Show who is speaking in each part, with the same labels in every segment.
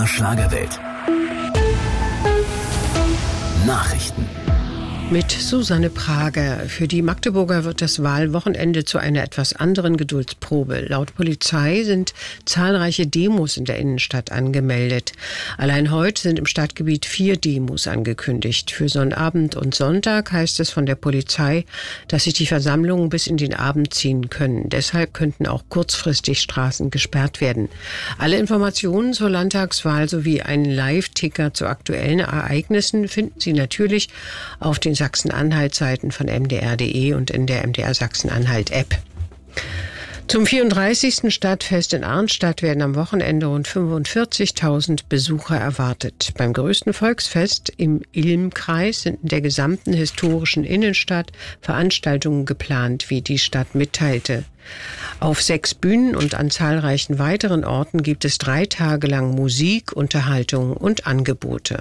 Speaker 1: MDR Schlagerwelt. Nachrichten.
Speaker 2: Mit Susanne Prager. Für die Magdeburger wird das Wahlwochenende zu einer etwas anderen Geduldsprobe. Laut Polizei sind zahlreiche Demos in der Innenstadt angemeldet. Allein heute sind im Stadtgebiet 4 Demos angekündigt. Für Sonnabend und Sonntag heißt es von der Polizei, dass sich die Versammlungen bis in den Abend ziehen können. Deshalb könnten auch kurzfristig Straßen gesperrt werden. Alle Informationen zur Landtagswahl sowie einen Live-Ticker zu aktuellen Ereignissen finden Sie natürlich auf den Sachsen-Anhalt-Seiten von mdr.de und in der MDR Sachsen-Anhalt-App. Zum 34. Stadtfest in Arnstadt werden am Wochenende rund 45.000 Besucher erwartet. Beim größten Volksfest im Ilm-Kreis sind in der gesamten historischen Innenstadt Veranstaltungen geplant, wie die Stadt mitteilte. Auf 6 Bühnen und an zahlreichen weiteren Orten gibt es 3 Tage lang Musik, Unterhaltung und Angebote.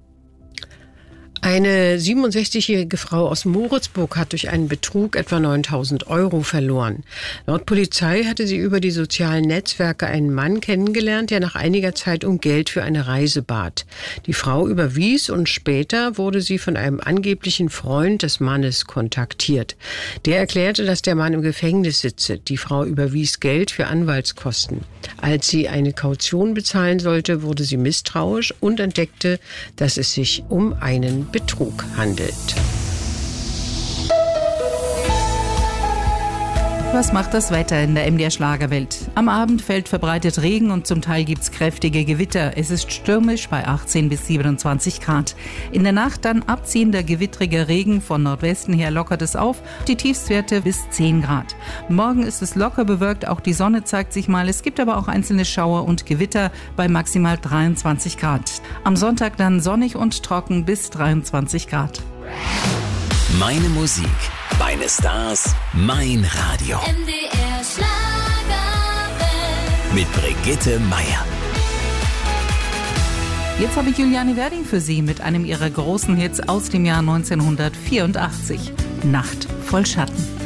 Speaker 2: Eine 67-jährige Frau aus Moritzburg hat durch einen Betrug etwa 9.000 € verloren. Laut Polizei hatte sie über die sozialen Netzwerke einen Mann kennengelernt, der nach einiger Zeit um Geld für eine Reise bat. Die Frau überwies und später wurde sie von einem angeblichen Freund des Mannes kontaktiert. Der erklärte, dass der Mann im Gefängnis sitze. Die Frau überwies Geld für Anwaltskosten. Als sie eine Kaution bezahlen sollte, wurde sie misstrauisch und entdeckte, dass es sich um einen Betrug handelt.
Speaker 3: Was macht das Wetter in der MDR Schlagerwelt? Am Abend fällt verbreitet Regen und zum Teil gibt's kräftige Gewitter. Es ist stürmisch bei 18 bis 27 Grad. In der Nacht dann abziehender gewittriger Regen. Von Nordwesten her lockert es auf. Die Tiefstwerte bis 10 Grad. Morgen ist es locker bewölkt. Auch die Sonne zeigt sich mal. Es gibt aber auch einzelne Schauer und Gewitter bei maximal 23 Grad. Am Sonntag dann sonnig und trocken bis 23 Grad.
Speaker 1: Meine Musik, meine Stars, mein Radio.
Speaker 4: MDR Schlagerwelt.
Speaker 1: Mit Brigitte Meier.
Speaker 3: Jetzt habe ich Juliane Werding für Sie mit einem ihrer großen Hits aus dem Jahr 1984. Nacht voll Schatten.